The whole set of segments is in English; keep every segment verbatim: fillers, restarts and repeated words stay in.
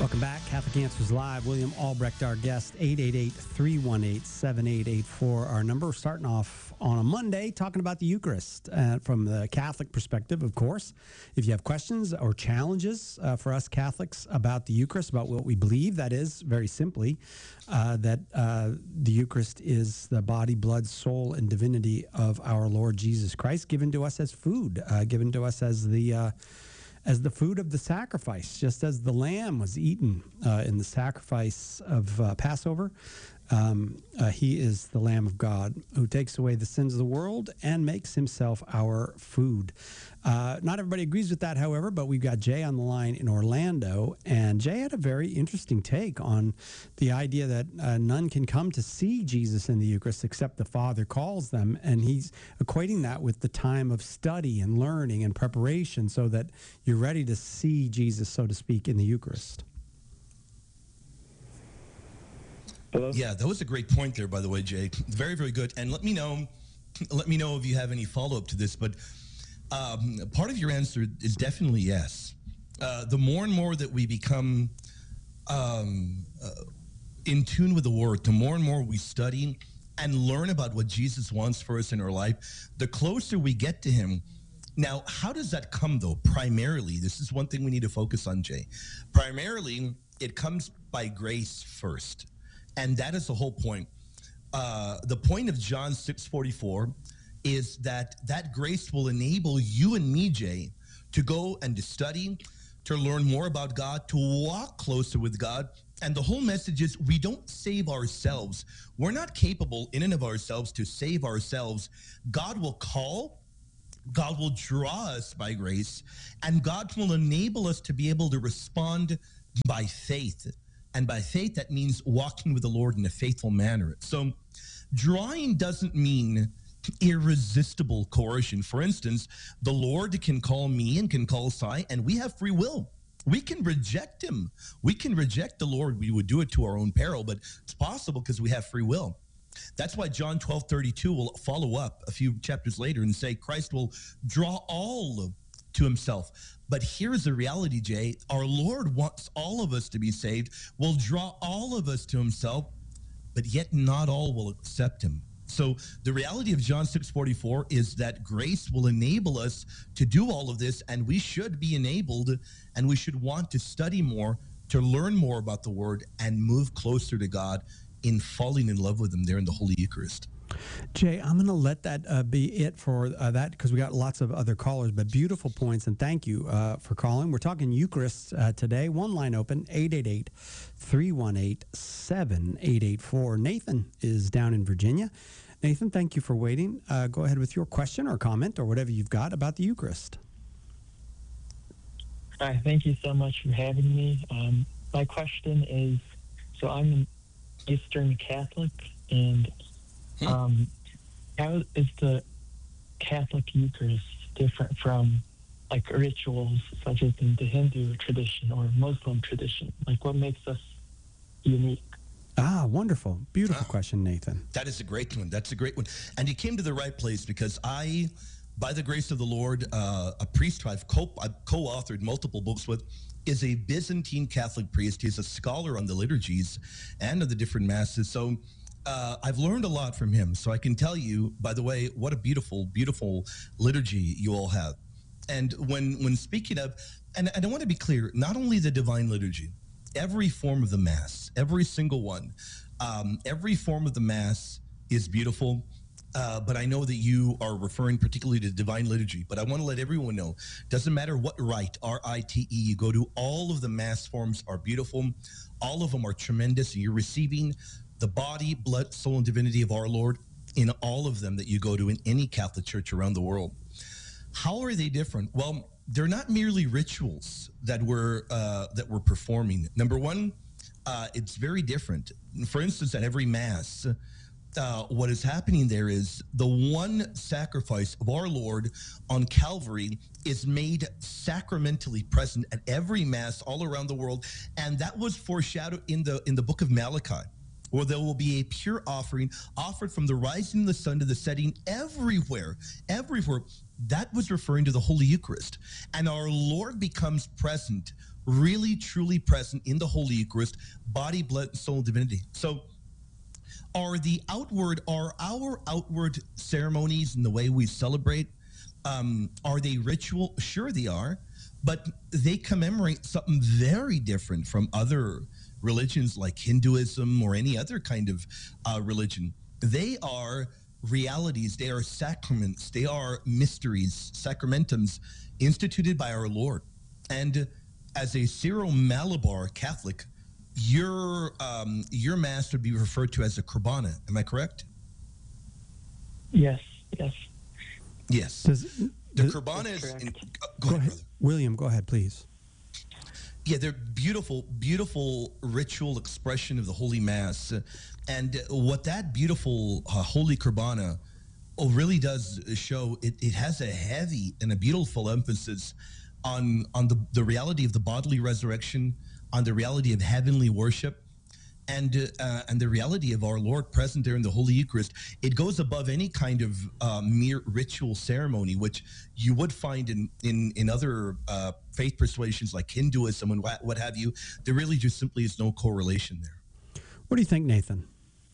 Welcome back. Catholic Answers Live. William Albrecht, our guest. eight eight eight, three one eight, seven eight eight four, our number. We're starting off on a Monday talking about the Eucharist uh, from the Catholic perspective, of course. If you have questions or challenges uh, for us Catholics about the Eucharist, about what we believe, that is, very simply, uh, that uh, the Eucharist is the body, blood, soul, and divinity of our Lord Jesus Christ, given to us as food, uh, given to us as the... Uh, as the food of the sacrifice, just as the lamb was eaten uh, in the sacrifice of uh, Passover. Um, uh, he is the Lamb of God who takes away the sins of the world and makes himself our food. Uh, not everybody agrees with that, however, but we've got Jay on the line in Orlando, and Jay had a very interesting take on the idea that uh, none can come to see Jesus in the Eucharist except the Father calls them, and he's equating that with the time of study and learning and preparation so that you're ready to see Jesus, so to speak, in the Eucharist. Hello? Yeah, that was a great point there, by the way, Jay. Very, very good. And let me know, let me know if you have any follow-up to this. But um, part of your answer is definitely yes. Uh, the more and more that we become um, uh, in tune with the Word, the more and more we study and learn about what Jesus wants for us in our life, the closer we get to Him. Now, how does that come, though? Primarily, this is one thing we need to focus on, Jay. Primarily, it comes by grace first. And that is the whole point. Uh, the point of John six forty-four is that that grace will enable you and me, Jay, to go and to study, to learn more about God, to walk closer with God. And the whole message is we don't save ourselves. We're not capable in and of ourselves to save ourselves. God will call, God will draw us by grace, and God will enable us to be able to respond by faith. And by faith, that means walking with the Lord in a faithful manner. So drawing doesn't mean irresistible coercion. For instance, the Lord can call me and can call Sai, and we have free will. We can reject him. We can reject the Lord. We would do it to our own peril, but it's possible because we have free will. That's why John twelve thirty-two will follow up a few chapters later and say Christ will draw all to himself. But here's the reality, Jay. Our Lord wants all of us to be saved, will draw all of us to himself, but yet not all will accept him. So the reality of John six forty-four is that grace will enable us to do all of this, and we should be enabled, and we should want to study more, to learn more about the Word, and move closer to God in falling in love with him there in the Holy Eucharist. Jay, I'm going to let that uh, be it for uh, that because we got lots of other callers, but beautiful points, and thank you uh, for calling. We're talking Eucharist uh, today. One line open, eight eight eight, three one eight, seven eight eight four. Nathan is down in Virginia. Nathan, thank you for waiting. Uh, go ahead with your question or comment or whatever you've got about the Eucharist. Hi, thank you so much for having me. Um, my question is, so I'm an Eastern Catholic, and Um, how is the Catholic Eucharist different from, like, rituals such as in the Hindu tradition or Muslim tradition? Like, what makes us unique? Ah, wonderful. Beautiful Ah, question, Nathan. That is a great one. That's a great one. And you came to the right place because I, by the grace of the Lord, uh, a priest who I've, co- I've co-authored multiple books with, is a Byzantine Catholic priest. He's a scholar on the liturgies and of the different masses. So Uh, I've learned a lot from him. So I can tell you, by the way, what a beautiful, beautiful liturgy you all have. And when when speaking of, and, and I want to be clear, not only the divine liturgy, every form of the Mass, every single one, um, every form of the Mass is beautiful. Uh, but I know that you are referring particularly to divine liturgy. But I want to let everyone know, doesn't matter what rite, R I T E, you go to, all of the Mass forms are beautiful. All of them are tremendous. You're receiving the body, blood, soul, and divinity of our Lord in all of them that you go to in any Catholic church around the world. How are they different? Well, they're not merely rituals that we're uh, that we're performing. Number one, uh, it's very different. For instance, at every Mass, uh, what is happening there is the one sacrifice of our Lord on Calvary is made sacramentally present at every Mass all around the world, and that was foreshadowed in the in the book of Malachi, where there will be a pure offering offered from the rising of the sun to the setting everywhere, everywhere. that was referring to the Holy Eucharist. And our Lord becomes present, really, truly present in the Holy Eucharist, body, blood, soul, divinity. So are the outward, are our outward ceremonies and the way we celebrate, um, are they ritual? Sure they are, but they commemorate something very different from other religions like Hinduism or any other kind of uh, religion. They are realities, they are sacraments, they are mysteries, sacramentums instituted by our Lord. And as a Syro-Malabar Catholic, your um, your mass would be referred to as a Kurbana. Am I correct? Yes, yes. Yes. Does, the does, Kurbana is... In, correct. uh, go go, ahead, ahead. brother. William, go ahead, please. Yeah, they're beautiful, beautiful ritual expression of the Holy Mass. And what that beautiful uh, Holy Kurbana oh, really does show, it, it has a heavy and a beautiful emphasis on, on the, the reality of the bodily resurrection, on the reality of heavenly worship, and uh, and the reality of our Lord present there in the Holy Eucharist. It goes above any kind of uh, mere ritual ceremony, which you would find in in in other uh, faith persuasions like Hinduism and what, what have you. There really just simply is no correlation there. What do you think, Nathan?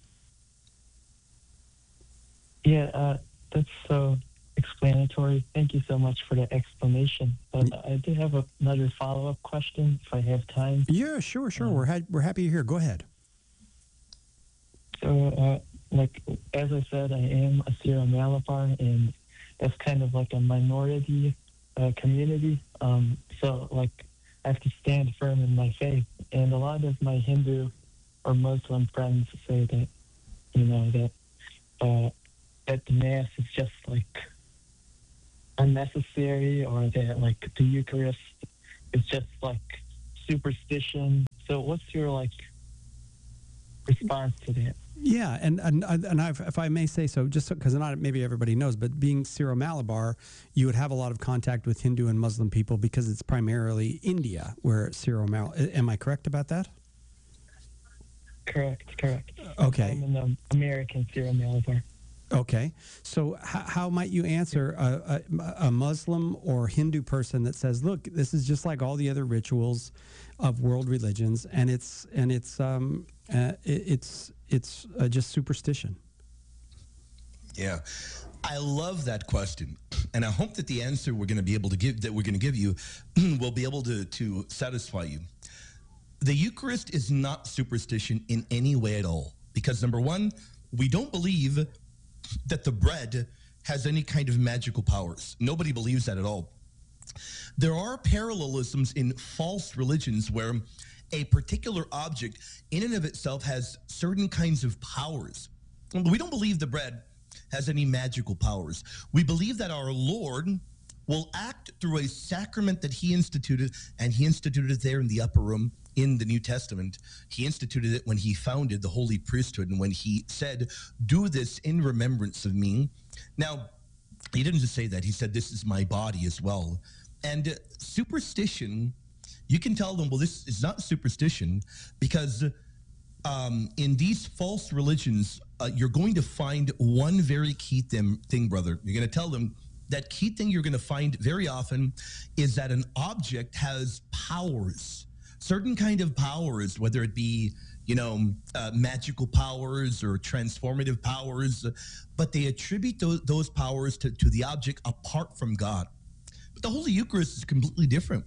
Yeah, uh, that's so explanatory. Thank you so much for the explanation. But I do have a, another follow-up question if I have time. Yeah, sure, sure. Um, we're ha- we're happy you're here. Go ahead. So, uh, like, as I said, I am a Syro-Malabar, and that's kind of like a minority uh, community. Um, so, like, I have to stand firm in my faith. And a lot of my Hindu or Muslim friends say that, you know, that uh, that the Mass is just, like, unnecessary, or that, like, the Eucharist is just, like, superstition. So what's your, like, response to that? Yeah, and and, and I've, if I may say so, just because not maybe everybody knows, but being Syro-Malabar, you would have a lot of contact with Hindu and Muslim people because it's primarily India where Syro-Malabar. Am I correct about that? Correct, correct. Okay. I'm an American Syro-Malabar. Okay, so how, how might you answer a, a, a Muslim or Hindu person that says, "Look, this is just like all the other rituals of world religions, and it's and it's um uh, it, it's it's uh, just superstition"? Yeah, I love that question, and I hope that the answer we're going to be able to give that we're going to give you will be able to to satisfy you. The Eucharist is not superstition in any way at all, because number one, we don't believe that the bread has any kind of magical powers. Nobody believes that at all. There are parallelisms in false religions where a particular object in and of itself has certain kinds of powers. We don't believe the bread has any magical powers. We believe that our Lord will act through a sacrament that he instituted, and he instituted it there in the upper room in the New Testament. He instituted it when he founded the holy priesthood and when he said, "Do this in remembrance of me." Now, he didn't just say that. He said, "This is my body as well." And uh, superstition, you can tell them, well, this is not superstition, because um, in these false religions, uh, you're going to find one very key thing, thing, brother. You're going to tell them that key thing you're going to find very often is that an object has powers, certain kind of powers, whether it be, you know, uh, magical powers or transformative powers, but they attribute those, those powers to, to the object apart from God. But the Holy Eucharist is completely different.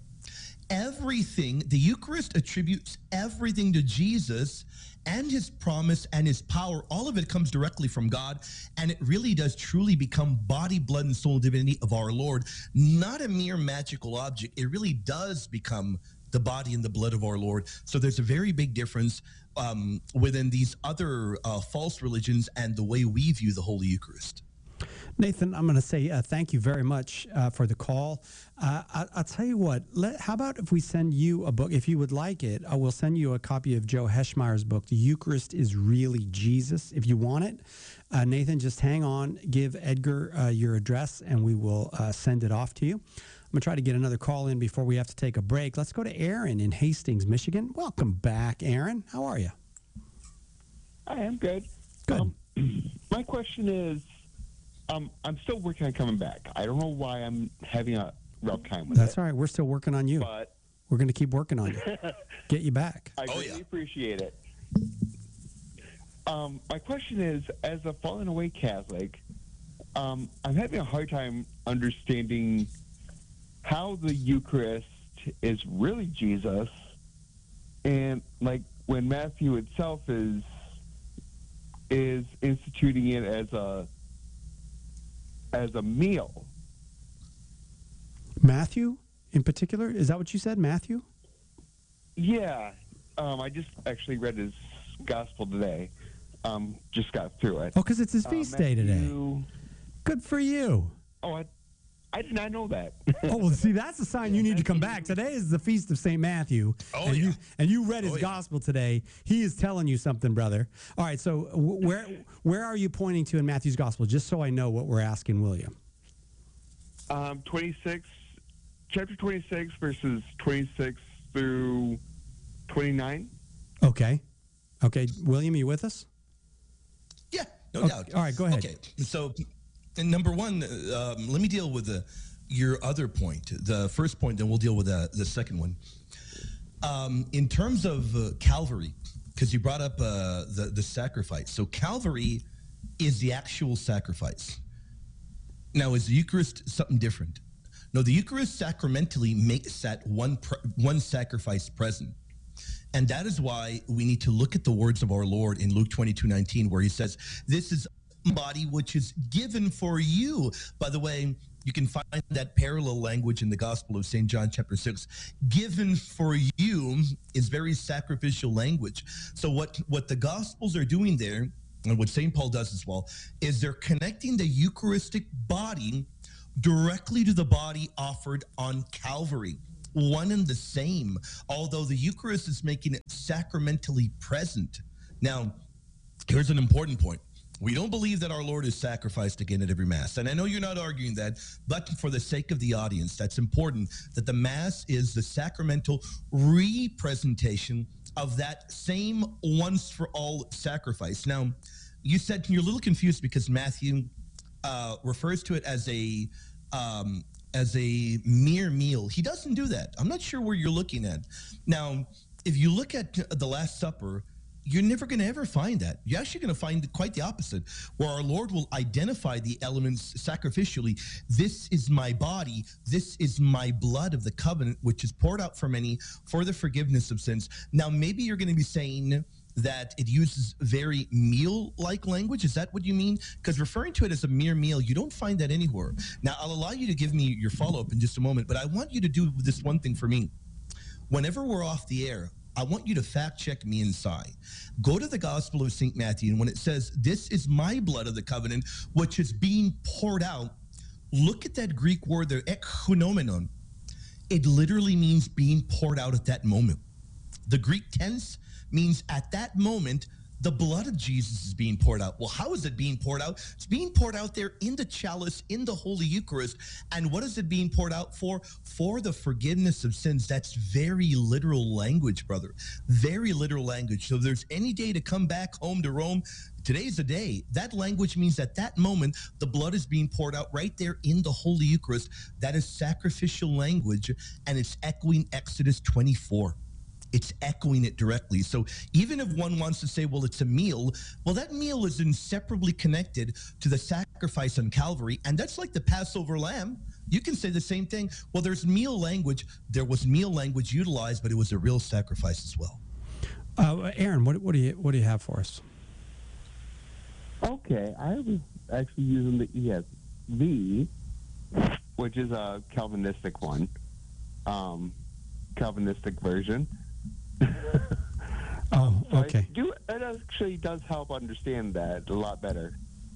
Everything, the Eucharist attributes everything to Jesus and his promise and his power. All of it comes directly from God, and it really does truly become body, blood, and soul divinity of our Lord, not a mere magical object. It really does become the body and the blood of our Lord. So there's a very big difference um, within these other uh, false religions and the way we view the Holy Eucharist. Nathan, I'm going to say uh, thank you very much uh, for the call. Uh, I, I'll tell you what, let, how about if we send you a book, if you would like it, I will send you a copy of Joe Heschmeyer's book, The Eucharist is Really Jesus, if you want it. Uh, Nathan, just hang on, give Edgar uh, your address, and we will uh, send it off to you. I'm going to try to get another call in before we have to take a break. Let's go to Aaron in Hastings, Michigan. Welcome back, Aaron. How are you? I am good. Good. Um, my question is, Um, I'm still working on coming back. I don't know why I'm having a rough time with That's it. all right. We're still working on you. But We're going to keep working on you. Get you back. I Oh, really yeah. appreciate it. Um, my question is, as a fallen away Catholic, um, I'm having a hard time understanding how the Eucharist is really Jesus, and like when Matthew itself is is instituting it as a as a meal. Matthew, in particular, is that what you said, Matthew? Yeah, um, I just actually read his gospel today. Um, just got through it. Oh, because it's his Uh, feast day today. Matthew- Good for you. Oh, I, I did not know that. Oh, well, see, that's a sign you need to come back. Today is the feast of Saint Matthew. Oh, and yeah. You, and you read his Oh, yeah. gospel today. He is telling you something, brother. All right, so wh- where where are you pointing to in Matthew's gospel, just so I know what we're asking William? Um, twenty-six, chapter twenty-six, verses twenty-six through twenty-nine. Okay. Okay, William, you with us? Yeah, no Okay, doubt. all right, go ahead. Okay, so and number one, um, let me deal with the, your other point. The first point, then we'll deal with the, the second one. Um, in terms of uh, Calvary, because you brought up uh, the, the sacrifice. So Calvary is the actual sacrifice. Now, is the Eucharist something different? No, the Eucharist sacramentally makes that one pre- one sacrifice present. And that is why we need to look at the words of our Lord in Luke twenty-two nineteen, where he says, this is my body which is given for you. By the way, you can find that parallel language in the Gospel of Saint John chapter six. Given for you is very sacrificial language. So what, what the Gospels are doing there, and what Saint Paul does as well, is they're connecting the Eucharistic body directly to the body offered on Calvary. One and the same, although the Eucharist is making it sacramentally present. Now, here's an important point. We don't believe that our Lord is sacrificed again at every Mass. And I know you're not arguing that, but for the sake of the audience, that's important that the Mass is the sacramental representation of that same once for all sacrifice. Now, you said you're a little confused because Matthew uh, refers to it as a um, as a mere meal. He doesn't do that. I'm not sure where you're looking at. Now, if you look at the Last Supper, you're never going to ever find that. You're actually going to find quite the opposite, where our Lord will identify the elements sacrificially. This is my body. This is my blood of the covenant, which is poured out for many for the forgiveness of sins. Now, maybe you're going to be saying that it uses very meal-like language. Is that what you mean? Because referring to it as a mere meal, you don't find that anywhere. Now, I'll allow you to give me your follow-up in just a moment, but I want you to do this one thing for me. Whenever we're off the air, I want you to fact check me inside. Go to the Gospel of Saint Matthew, and when it says, this is my blood of the covenant, which is being poured out, look at that Greek word there, ekhunomenon. It literally means being poured out at that moment. The Greek tense means at that moment, the blood of Jesus is being poured out. Well, how is it being poured out? It's being poured out there in the chalice, in the Holy Eucharist. And what is it being poured out for? For the forgiveness of sins. That's very literal language, brother. Very literal language. So if there's any day to come back home to Rome, today's the day. That language means at that moment, the blood is being poured out right there in the Holy Eucharist. That is sacrificial language, and it's echoing Exodus twenty-four. It's echoing it directly. So even if one wants to say, well, it's a meal, well, that meal is inseparably connected to the sacrifice on Calvary. And that's like the Passover lamb. You can say the same thing. Well, there's meal language. There was meal language utilized, but it was a real sacrifice as well. Uh, Aaron, what, what do you what do you have for us? Okay, I was actually using the E S V, which is a Calvinistic one, um, Calvinistic version. Oh, So I okay. do, it actually does help understand that a lot better.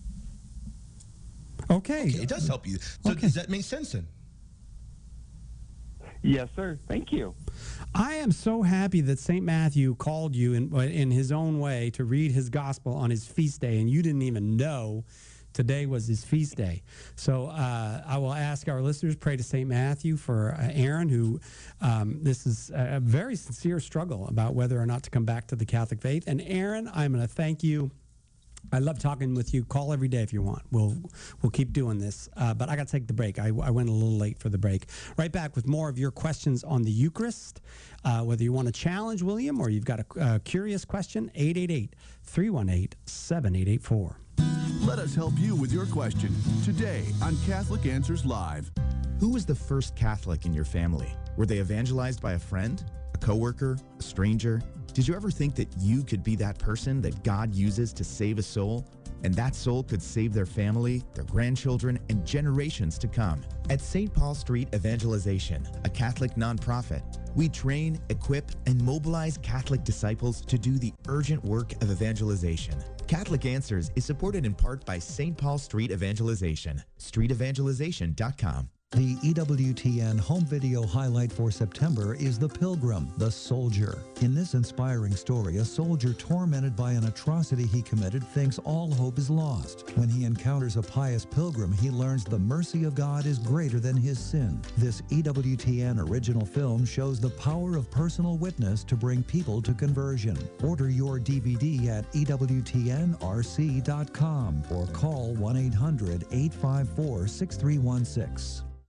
Okay. Okay, it does help you. So Okay. does that make sense then? Yes, sir. Thank you. I am so happy that Saint Matthew called you in, in his own way to read his gospel on his feast day, and you didn't even know today was his feast day. So uh, I will ask our listeners, pray to Saint Matthew for uh, Aaron, who um, this is a very sincere struggle about whether or not to come back to the Catholic faith. And Aaron, I'm going to thank you I love talking with you. Call every day if you want. We'll we'll keep doing this. Uh, but I got to take the break. I, I went a little late for the break. Right back with more of your questions on the Eucharist. Uh, whether you want to challenge William or you've got a, a curious question, eight eight eight, three one eight, seven eight eight four. Let us help you with your question today on Catholic Answers Live. Who was the first Catholic in your family? Were they evangelized by a friend, a coworker, a stranger? Did you ever think that you could be that person that God uses to save a soul? And that soul could save their family, their grandchildren, and generations to come. At Saint Paul Street Evangelization, a Catholic nonprofit, we train, equip, and mobilize Catholic disciples to do the urgent work of evangelization. Catholic Answers is supported in part by Saint Paul Street Evangelization, street evangelization dot com. The E W T N home video highlight for September is The Pilgrim, the Soldier. In this inspiring story, a soldier tormented by an atrocity he committed thinks all hope is lost. When he encounters a pious pilgrim, he learns the mercy of God is greater than his sin. This E W T N original film shows the power of personal witness to bring people to conversion. Order your D V D at E W T N R C dot com or call one eight hundred, eight five four, six three one six.